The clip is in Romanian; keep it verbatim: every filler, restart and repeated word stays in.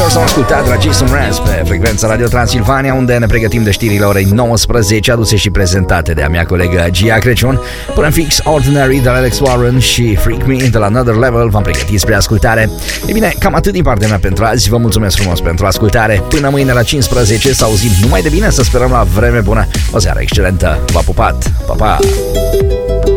Stars am ascultat la Jason Mraz pe frecvența Radio Transilvania, unde ne pregătim de știrile orei nouăsprezece, aduse și prezentate de a mea colegă Gia Crăciun. Până în fix, Ordinary de la Alex Warren și Freak Me de la Another Level v-am pregătit spre ascultare. E bine, cam atât din partea mea pentru azi. Vă mulțumesc frumos pentru ascultare. Până mâine la cincisprezece să auzim numai de bine, să sperăm la vreme bună. O seară excelentă. V-a pupat. Pa, pa!